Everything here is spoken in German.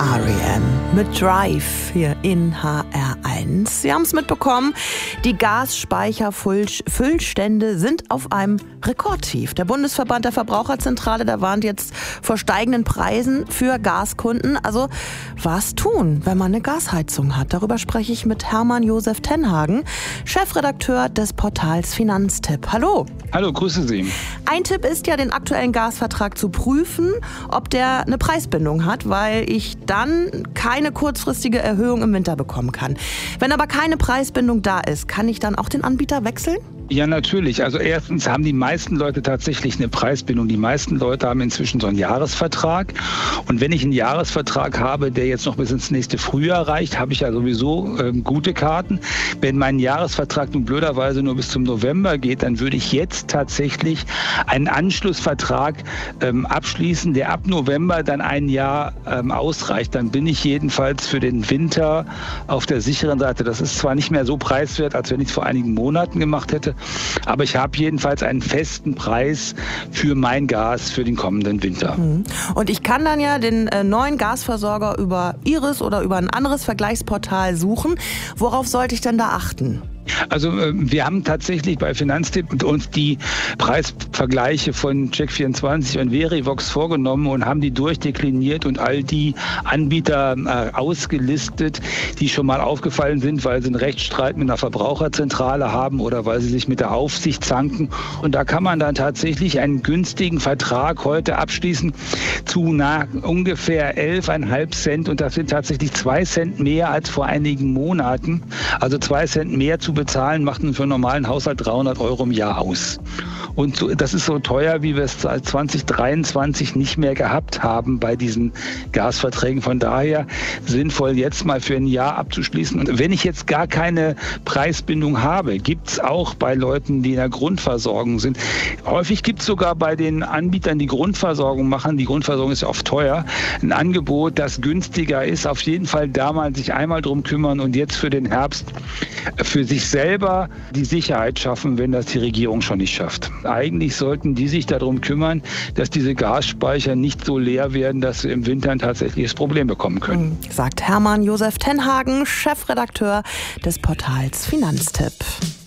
R.E.M. mit Drive hier in HR1. Sie haben es mitbekommen, die Gasspeicherfüllstände sind auf einem Rekordtief. Der Bundesverband der Verbraucherzentrale, der warnt jetzt vor steigenden Preisen für Gaskunden. Also was tun, wenn man eine Gasheizung hat? Darüber spreche ich mit Hermann Josef Tenhagen, Chefredakteur des Portals Finanztipp. Hallo. Hallo, grüße Sie. Ein Tipp ist ja, den aktuellen Gasvertrag zu prüfen, ob der eine Preisbindung hat, weil ich dann keine kurzfristige Erhöhung im Winter bekommen kann. Wenn aber keine Preisbindung da ist, kann ich dann auch den Anbieter wechseln? Ja, natürlich. Also erstens haben die meisten Leute tatsächlich eine Preisbindung. Die meisten Leute haben inzwischen so einen Jahresvertrag. Und wenn ich einen Jahresvertrag habe, der jetzt noch bis ins nächste Frühjahr reicht, habe ich ja sowieso gute Karten. Wenn mein Jahresvertrag nun blöderweise nur bis zum November geht, dann würde ich jetzt tatsächlich einen Anschlussvertrag abschließen, der ab November dann ein Jahr ausreicht. Dann bin ich jedenfalls für den Winter auf der sicheren Seite. Das ist zwar nicht mehr so preiswert, als wenn ich es vor einigen Monaten gemacht hätte, aber ich habe jedenfalls einen festen Preis für mein Gas für den kommenden Winter. Und ich kann dann ja den neuen Gasversorger über Iris oder über ein anderes Vergleichsportal suchen. Worauf sollte ich denn da achten? Also wir haben tatsächlich bei Finanztipp uns die Preisvergleiche von Check24 und Verivox vorgenommen und haben die durchdekliniert und all die Anbieter ausgelistet, die schon mal aufgefallen sind, weil sie einen Rechtsstreit mit einer Verbraucherzentrale haben oder weil sie sich mit der Aufsicht zanken. Und da kann man dann tatsächlich einen günstigen Vertrag heute abschließen zu ungefähr 11,5 Cent. Und das sind tatsächlich 2 Cent mehr als vor einigen Monaten. Also 2 Cent mehr zu bezahlen macht für einen normalen Haushalt 300 € im Jahr aus. Und das ist so teuer, wie wir es seit 2023 nicht mehr gehabt haben bei diesen Gasverträgen. Von daher sinnvoll, jetzt mal für ein Jahr abzuschließen. Und wenn ich jetzt gar keine Preisbindung habe, gibt es auch bei Leuten, die in der Grundversorgung sind. Häufig gibt es sogar bei den Anbietern, die Grundversorgung machen, die Grundversorgung ist ja oft teuer, ein Angebot, das günstiger ist. Auf jeden Fall da mal sich einmal drum kümmern und jetzt für den Herbst für sich selber die Sicherheit schaffen, wenn das die Regierung schon nicht schafft. Eigentlich sollten die sich darum kümmern, dass diese Gasspeicher nicht so leer werden, dass sie im Winter ein tatsächliches Problem bekommen können. Sagt Hermann Josef Tenhagen, Chefredakteur des Portals Finanztipp.